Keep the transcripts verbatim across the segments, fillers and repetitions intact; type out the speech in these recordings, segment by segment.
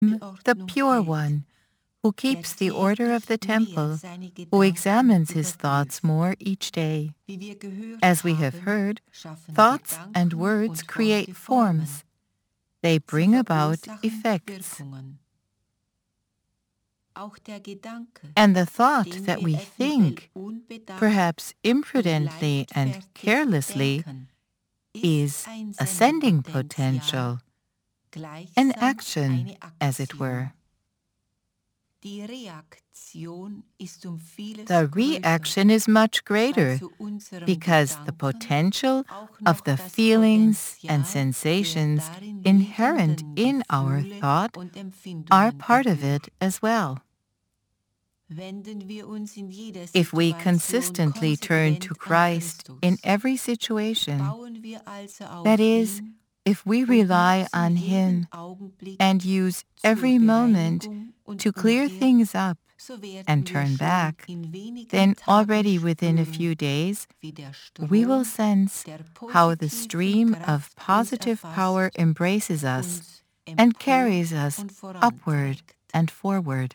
the pure one, who keeps the order of the temple, who examines his thoughts more each day. As we have heard, thoughts and words create forms. They bring about effects. And the thought that we think, perhaps imprudently and carelessly, is a sending potential, an action, as it were. The reaction is much greater because the potential of the feelings and sensations inherent in our thought are part of it as well. If we consistently turn to Christ in every situation, that is, if we rely on Him and use every moment to clear things up and turn back, then already within a few days, we will sense how the stream of positive power embraces us and carries us upward and forward.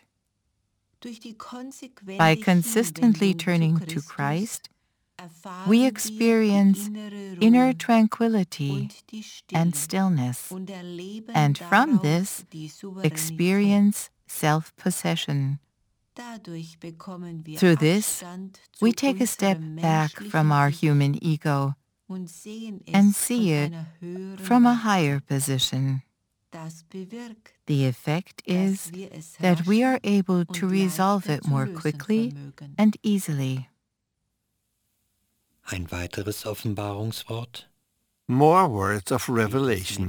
By consistently turning to Christ, we experience inner tranquility and stillness, and from this experience self-possession. Through this, we take a step back from our human ego and see it from a higher position. The effect is that we are able to resolve it more quickly and easily. Ein weiteres Offenbarungswort. More words of revelation.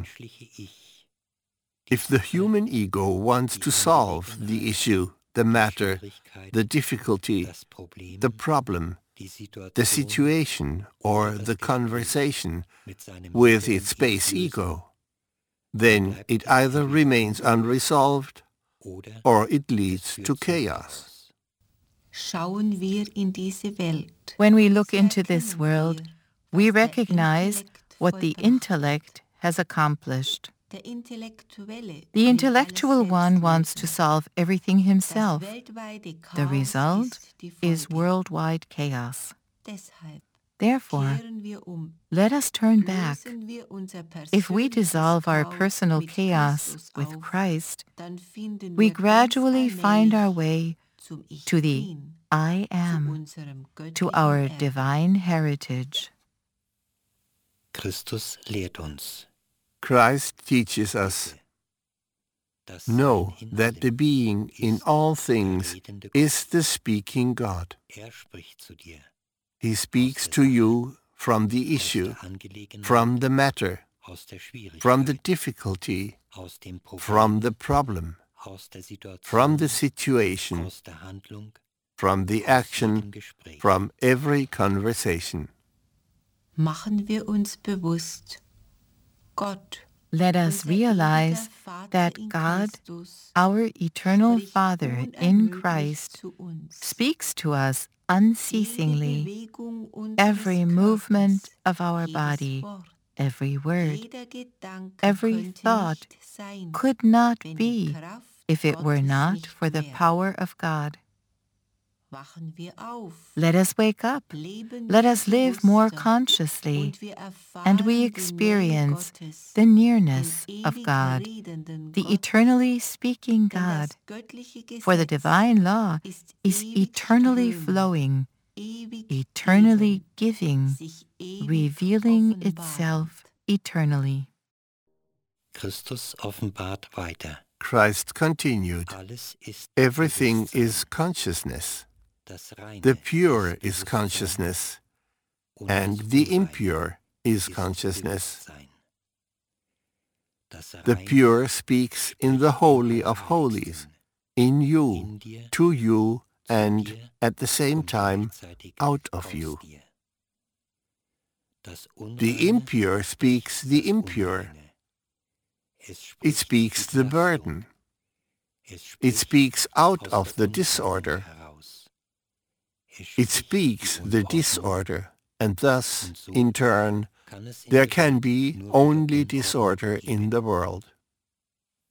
If the human ego wants to solve the issue, the matter, the difficulty, the problem, the situation, or the conversation with its base ego, then it either remains unresolved or it leads to chaos. When we look into this world, we recognize what the intellect has accomplished. The intellectual one wants to solve everything himself. The result is worldwide chaos. Therefore, let us turn back. If we dissolve our personal chaos with Christ, we gradually find our way to the I Am, to our divine heritage. Christus lehrt uns. Christ teaches us, know that the being in all things is the speaking God. He speaks to you from the issue, from the matter, from the difficulty, from the problem, from the situation, from the action, from every conversation. Let us realize that God, our eternal Father in Christ, speaks to us unceasingly. Every movement of our body, every word, every thought could not be if it were not for the power of God. Let us wake up. Let us live more consciously, and we experience the nearness of God, the eternally speaking God. For the divine law is eternally flowing, eternally giving, revealing itself eternally. Christus offenbart weiter. Christ continued, everything is consciousness. The pure is consciousness, and the impure is consciousness. The pure speaks in the Holy of Holies, in you, to you, and at the same time out of you. The impure speaks the impure. It speaks the burden. It speaks out of the disorder. It speaks the disorder, and thus, in turn, there can be only disorder in the world.